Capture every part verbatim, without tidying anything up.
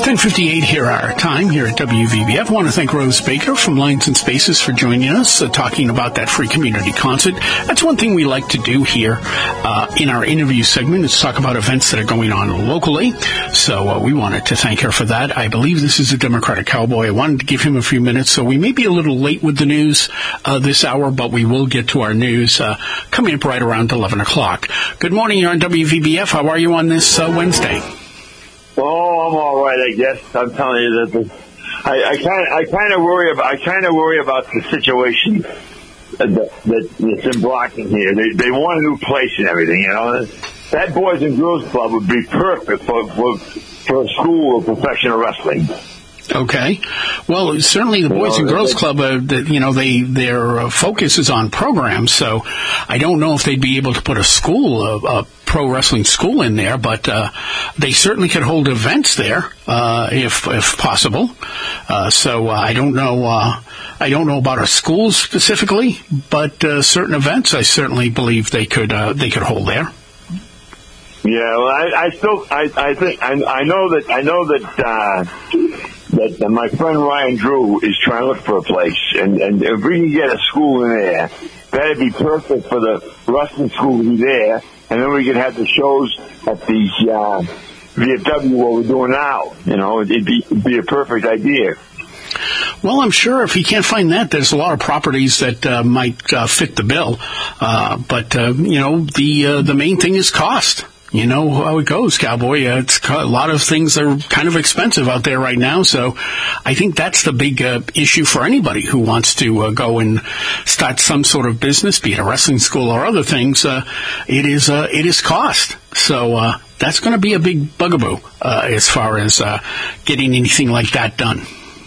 ten fifty-eight here our time here at W V B F. I want to thank Rose Baker from Lines and Spaces for joining us, uh, talking about that free community concert. That's one thing we like to do here uh, in our interview segment, is talk about events that are going on locally. So uh, we wanted to thank her for that. I believe this is a Democratic Cowboy. I wanted to give him a few minutes, so we may be a little late with the news uh, this hour, but we will get to our news uh, coming up right around eleven o'clock. Good morning. You're on W V B F. How are you on this uh, Wednesday? Oh, I'm all right, I guess. I'm telling you that the, I, I kind of, I kind of worry about, I kind of worry about the situation that, that that's in blocking here. They, they want a new place and everything, you know. That Boys and Girls Club would be perfect for for, for a school of professional wrestling. Okay. Well, certainly the Boys and Girls Club, uh, the, you know, they their uh, focus is on programs, so I don't know if they'd be able to put a school, a, a pro wrestling school in there, but uh, they certainly could hold events there uh, if if possible. Uh, so uh, I don't know. Uh, I don't know about a school specifically, but uh, certain events I certainly believe they could uh, they could hold there. Yeah, well, I, I still, I, I think, I, I know that, I know that, uh, that uh, my friend Ryan Drew is trying to look for a place, and, and if we can get a school in there, that'd be perfect for the wrestling school to be there, and then we could have the shows at the, uh, V F W what we're doing now. You know, it'd be, it'd be a perfect idea. Well, I'm sure if he can't find that, there's a lot of properties that uh, might uh, fit the bill. Uh, but, uh, you know, the uh, the main thing is cost. You know how it goes, Cowboy. Uh, it's a lot of things are kind of expensive out there right now. So I think that's the big uh, issue for anybody who wants to uh, go and start some sort of business, be it a wrestling school or other things. Uh, it is uh, it is cost. So uh, that's going to be a big bugaboo uh, as far as uh, getting anything like that done.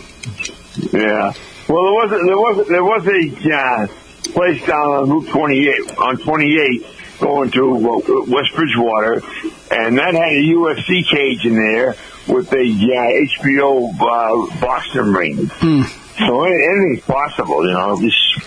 Yeah. Well, there was a, there was a, there was a uh, place down on Route twenty-eight on twenty-eight going to uh, West Bridgewater, and that had a U F C cage in there with a uh, H B O uh, boxing ring. Mm. So anything's possible, you know.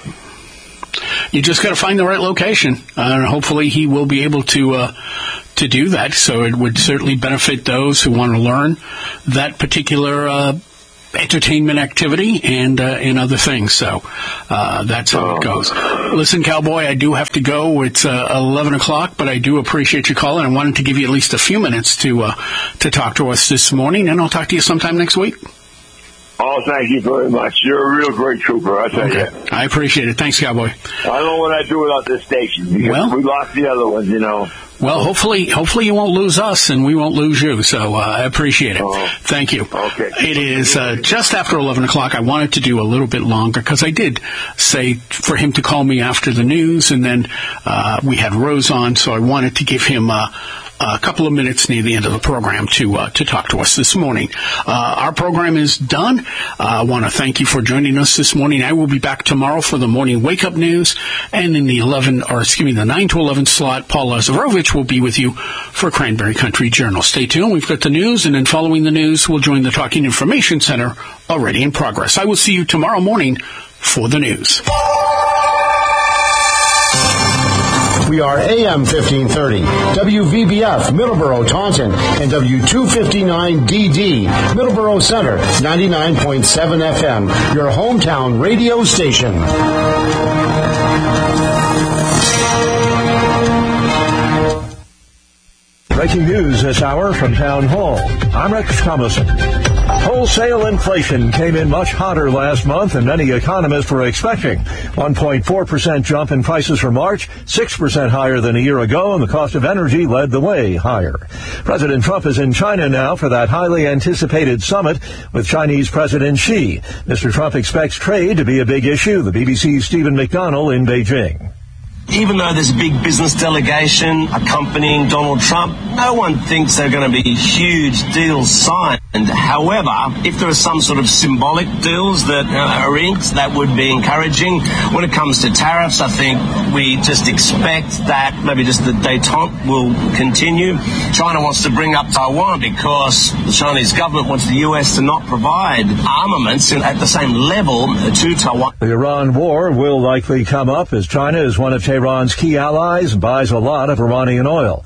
Just you just got to find the right location, uh, and hopefully he will be able to uh, to do that. So it would certainly benefit those who want to learn that particular Uh, entertainment activity and uh, and other things. So uh, that's how it goes. Listen, Cowboy, I do have to go. It's uh, eleven o'clock, but I do appreciate you calling. I wanted to give you at least a few minutes to uh, to talk to us this morning, and I'll talk to you sometime next week. Oh, thank you very much. You're a real great trooper, I tell okay. you. I appreciate it. Thanks, Cowboy. I don't know what I'd do without this station, because well, we lost the other ones, you know. Well, hopefully, hopefully you won't lose us and we won't lose you. So uh, I appreciate it. Oh, thank you. Okay. It is uh, just after eleven o'clock. I wanted to do a little bit longer because I did say for him to call me after the news, and then uh, we had Rose on, so I wanted to give him uh, a couple of minutes near the end of the program to uh, to talk to us this morning. Uh, our program is done. Uh, I want to thank you for joining us this morning. I will be back tomorrow for the morning wake-up news, and in the eleven, or excuse me, the nine to eleven slot, Paul Lazarovich will be with you for Cranberry Country Journal. Stay tuned. We've got the news, and then following the news, we'll join the Talking Information Center already in progress. I will see you tomorrow morning for the news. We are A M fifteen thirty, W V B F, Middleborough, Taunton, and W two fifty-nine D D, Middleborough Center, ninety-nine point seven F M, your hometown radio station. Breaking news this hour from Town Hall. I'm Rex Thomason. Wholesale inflation came in much hotter last month than many economists were expecting. one point four percent jump in prices for March, six percent higher than a year ago, and the cost of energy led the way higher. President Trump is in China now for that highly anticipated summit with Chinese President Xi. Mister Trump expects trade to be a big issue. The B B C's Stephen McDonnell in Beijing. Even though there's a big business delegation accompanying Donald Trump, no one thinks there are going to be huge deals signed. And however, if there are some sort of symbolic deals that uh, are inked, that would be encouraging. When it comes to tariffs, I think we just expect that maybe just the détente will continue. China wants to bring up Taiwan because the Chinese government wants the U S to not provide armaments at the same level to Taiwan. The Iran war will likely come up as China is one of Tehran's key allies and buys a lot of Iranian oil.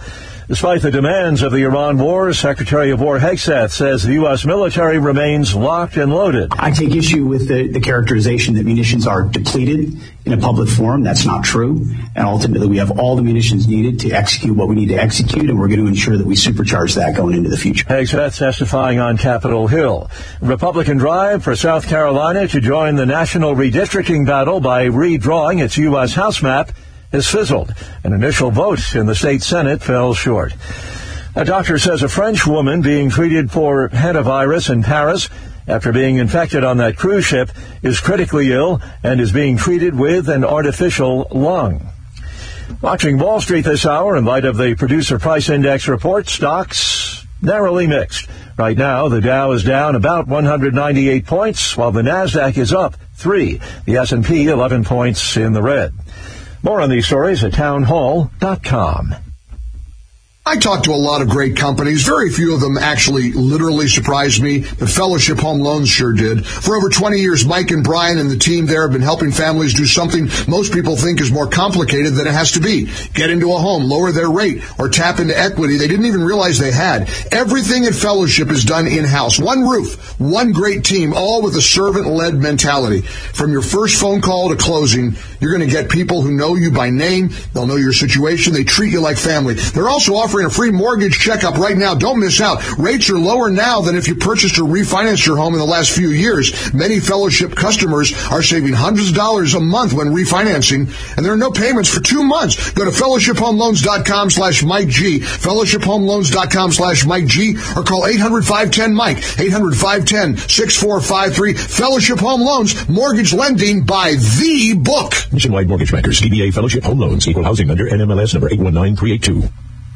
Despite the demands of the Iran war, Secretary of War Hegseth says the U S military remains locked and loaded. I take issue with the, the characterization that munitions are depleted in a public forum. That's not true. And ultimately, we have all the munitions needed to execute what we need to execute, and we're going to ensure that we supercharge that going into the future. Hegseth testifying on Capitol Hill. Republican drive for South Carolina to join the national redistricting battle by redrawing its U S House map has fizzled. An initial vote in the state Senate fell short. A doctor says a French woman being treated for hantavirus in Paris after being infected on that cruise ship is critically ill and is being treated with an artificial lung. Watching Wall Street this hour in light of the Producer Price Index report, stocks narrowly mixed. Right now, the Dow is down about one hundred ninety-eight points, while the Nasdaq is up three. The S and P eleven points in the red. More on these stories at townhall dot com. I talked to a lot of great companies. Very few of them actually literally surprised me, but Fellowship Home Loans sure did. For over twenty years, Mike and Brian and the team there have been helping families do something most people think is more complicated than it has to be. Get into a home, lower their rate, or tap into equity they didn't even realize they had. Everything at Fellowship is done in-house. One roof, one great team, all with a servant-led mentality. From your first phone call to closing, you're going to get people who know you by name. They'll know your situation. They treat you like family. They're also offering a free mortgage checkup right now. Don't miss out. Rates are lower now than if you purchased or refinanced your home in the last few years. Many Fellowship customers are saving hundreds of dollars a month when refinancing, and there are no payments for two months. Go to fellowship home loans dot com slash Mike G, fellowship home loans dot com slash Mike G, or call eight hundred, five one zero, Mike, eight hundred, five one zero, six four five three. Fellowship Home Loans, mortgage lending by the book. Nationwide Mortgage Bankers, D B A Fellowship Home Loans, Equal Housing Lender, N M L S number eight one nine three eight two.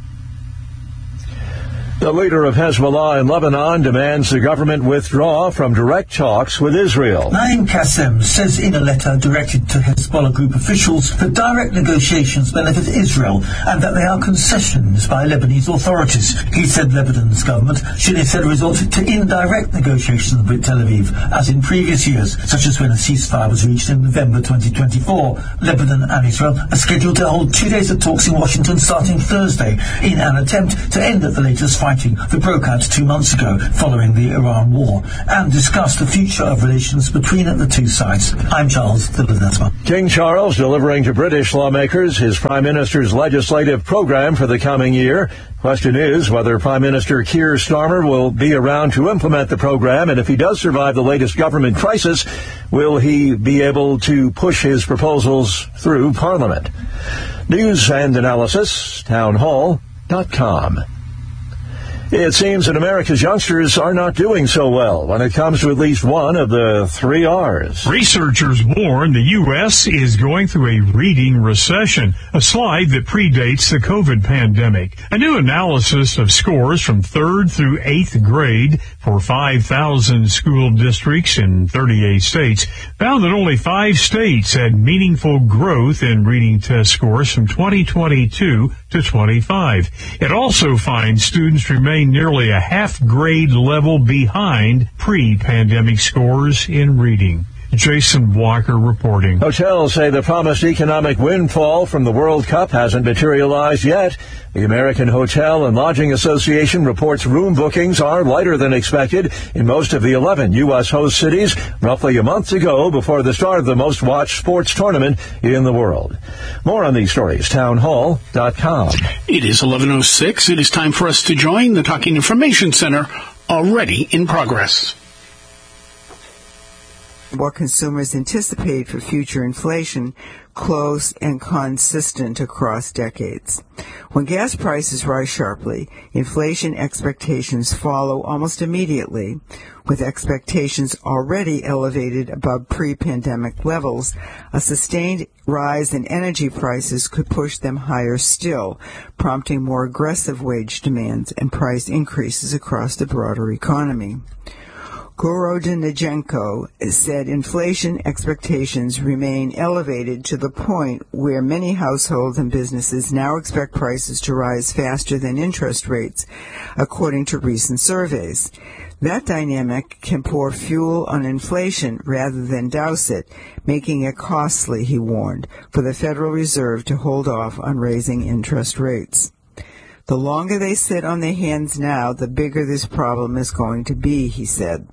The leader of Hezbollah in Lebanon demands the government withdraw from direct talks with Israel. Naim Qassem says in a letter directed to Hezbollah group officials that direct negotiations benefit Israel and that they are concessions by Lebanese authorities. He said Lebanon's government should instead resort to indirect negotiations with Tel Aviv, as in previous years, such as when a ceasefire was reached in November twenty twenty-four. Lebanon and Israel are scheduled to hold two days of talks in Washington starting Thursday in an attempt to end the latest fighting that broke out two months ago following the Iran war and discuss the future of relations between the two sides. I'm Charles Dillon. King Charles delivering to British lawmakers his Prime Minister's legislative program for the coming year. Question is whether Prime Minister Keir Starmer will be around to implement the program, and if he does survive the latest government crisis, will he be able to push his proposals through Parliament? News and analysis, townhall dot com. It seems that America's youngsters are not doing so well when it comes to at least one of the three R's. Researchers warn the U S is going through a reading recession, a slide that predates the COVID pandemic. A new analysis of scores from third through eighth grade for five thousand school districts in thirty-eight states found that only five states had meaningful growth in reading test scores from twenty twenty-two to twenty-five. It also finds students remain nearly a half grade level behind pre-pandemic scores in reading. Jason Walker reporting. Hotels say the promised economic windfall from the World Cup hasn't materialized yet. The American Hotel and Lodging Association reports room bookings are lighter than expected in most of the eleven U S host cities roughly a month ago before the start of the most watched sports tournament in the world. More on these stories, townhall dot com. It is eleven oh six. It is time for us to join the Talking Information Center, already in progress. What consumers anticipate for future inflation, close and consistent across decades. When gas prices rise sharply, inflation expectations follow almost immediately. With expectations already elevated above pre-pandemic levels, a sustained rise in energy prices could push them higher still, prompting more aggressive wage demands and price increases across the broader economy. Gorodinajenko said inflation expectations remain elevated to the point where many households and businesses now expect prices to rise faster than interest rates, according to recent surveys. That dynamic can pour fuel on inflation rather than douse it, making it costly, he warned, for the Federal Reserve to hold off on raising interest rates. The longer they sit on their hands now, the bigger this problem is going to be, he said.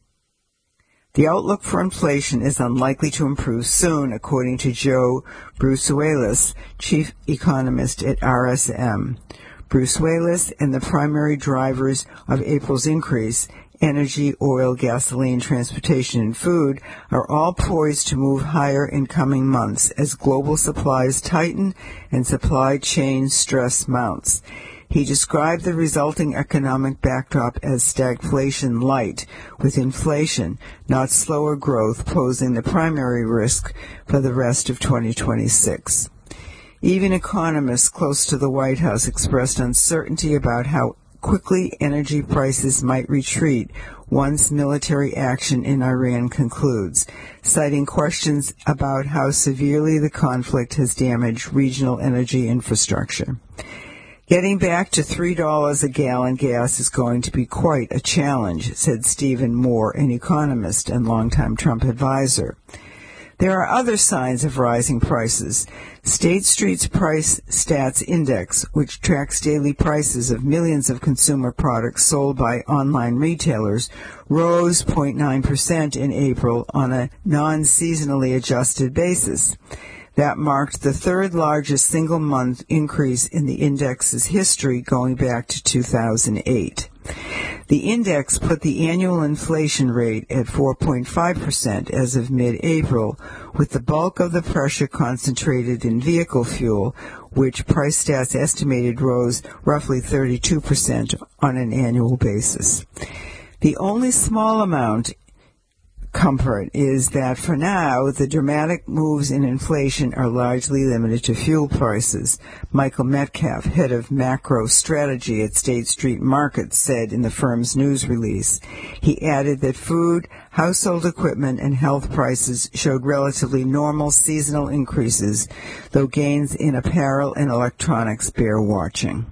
The outlook for inflation is unlikely to improve soon, according to Joe Brusuelas, chief economist at R S M. Brusuelas and the primary drivers of April's increase, energy, oil, gasoline, transportation, and food, are all poised to move higher in coming months as global supplies tighten and supply chain stress mounts. He described the resulting economic backdrop as stagflation light, with inflation, not slower growth, posing the primary risk for the rest of twenty twenty-six. Even economists close to the White House expressed uncertainty about how quickly energy prices might retreat once military action in Iran concludes, citing questions about how severely the conflict has damaged regional energy infrastructure. Getting back to three dollars a gallon gas is going to be quite a challenge, said Stephen Moore, an economist and longtime Trump advisor. There are other signs of rising prices. State Street's Price Stats Index, which tracks daily prices of millions of consumer products sold by online retailers, rose zero point nine percent in April on a non-seasonally adjusted basis. That marked the third largest single-month increase in the index's history going back to two thousand eight. The index put the annual inflation rate at four point five percent as of mid-April, with the bulk of the pressure concentrated in vehicle fuel, which Price Stats estimated rose roughly thirty-two percent on an annual basis. The only small amount comfort is that for now, the dramatic moves in inflation are largely limited to fuel prices. Michael Metcalf, head of macro strategy at State Street Markets, said in the firm's news release. He added that food, household equipment, and health prices showed relatively normal seasonal increases, though gains in apparel and electronics bear watching.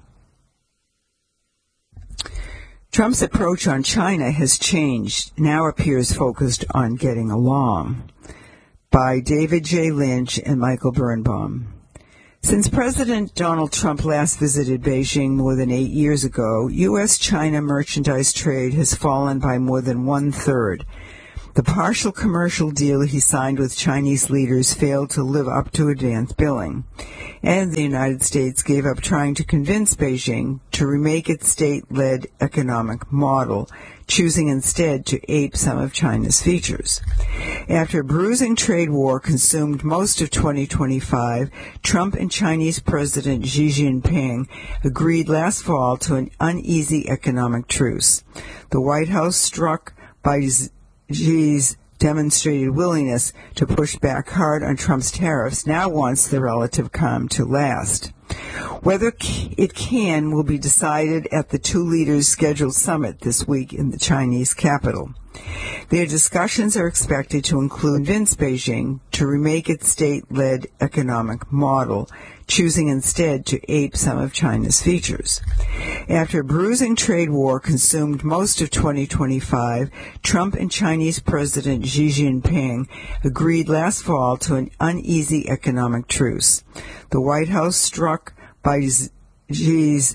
Trump's approach on China has changed, now appears focused on getting along. By David J. Lynch and Michael Birnbaum. Since President Donald Trump last visited Beijing more than eight years ago, U S China merchandise trade has fallen by more than one-third. The partial commercial deal he signed with Chinese leaders failed to live up to advance billing, and the United States gave up trying to convince Beijing to remake its state-led economic model, choosing instead to ape some of China's features. After a bruising trade war consumed most of twenty twenty-five, Trump and Chinese President Xi Jinping agreed last fall to an uneasy economic truce. The White House, struck by Xi's demonstrated willingness to push back hard on Trump's tariffs, now wants the relative calm to last. Whether it can will be decided at the two leaders' scheduled summit this week in the Chinese capital. Their discussions are expected to include convince Beijing to remake its state-led economic model, choosing instead to ape some of China's features. After a bruising trade war consumed most of twenty twenty-five, Trump and Chinese President Xi Jinping agreed last fall to an uneasy economic truce. The White House, struck by Xi's